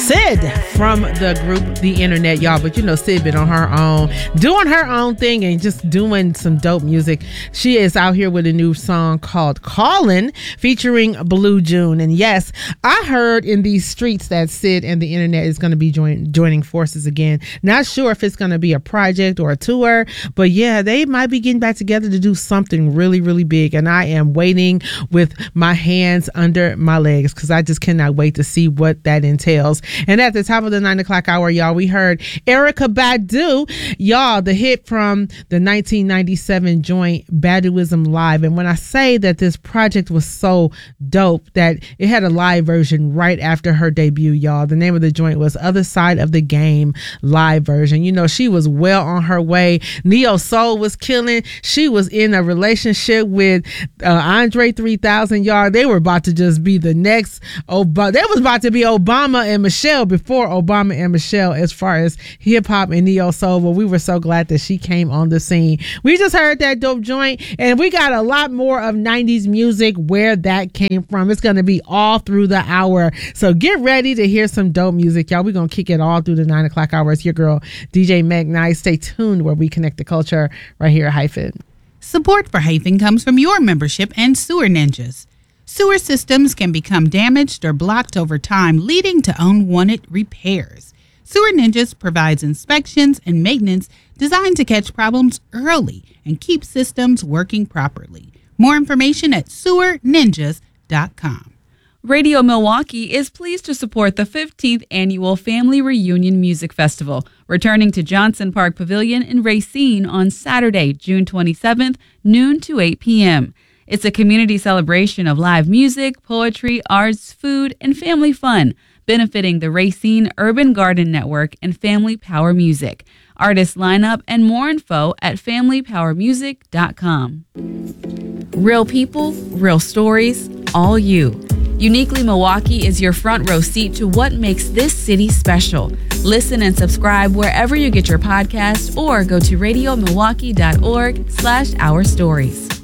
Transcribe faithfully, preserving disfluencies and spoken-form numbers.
Syd from the group The Internet, y'all. But you know, Syd been on her own, doing her own thing and just doing some dope music. She is out here with a new song called Callin', featuring Blue June. And yes, I heard in these streets that Syd and The Internet is going to be join, joining forces again. Not sure if it's going to be a project or a tour, but yeah, they might be getting back together to do something really, really big. And I am waiting with my hands under my legs because I just cannot wait to see what that entails. And at the top of the nine o'clock hour, y'all, we heard Erykah Badu, y'all, the hit from the nineteen ninety-seven joint Baduism Live. And when I say that this project was so dope that it had a live version right after her debut, y'all, the name of the joint was Other Side of the Game live version. You know, she was well on her way. Neo Soul was killing. She was in a relationship with uh, Andre three thousand, y'all. They were about to just be the next Obama. They was about to be Obama and Michelle before Obama and Michelle as far as hip hop and neo soul. But we were so glad that she came on the scene. We just heard that dope joint, and we got a lot more of nineties music where that came from. It's going to be all through the hour. So get ready to hear some dope music, y'all. We're going to kick it all through the nine o'clock hour. It's your girl, D J Meg Nice. Stay tuned where we connect the culture right here at Hyphen. Support for Hyphen comes from your membership and Sewer Ninjas. Sewer systems can become damaged or blocked over time, leading to unwanted repairs. Sewer Ninjas provides inspections and maintenance designed to catch problems early and keep systems working properly. More information at sewer ninjas dot com. Radio Milwaukee is pleased to support the fifteenth Annual Family Reunion Music Festival, returning to Johnson Park Pavilion in Racine on Saturday, June twenty-seventh, noon to eight p.m. It's a community celebration of live music, poetry, arts, food, and family fun, benefiting the Racine Urban Garden Network and Family Power Music. Artist lineup and more info at family power music dot com. Real people, real stories, all you. Uniquely Milwaukee is your front row seat to what makes this city special. Listen and subscribe wherever you get your podcasts or go to radio milwaukee dot org slash our stories.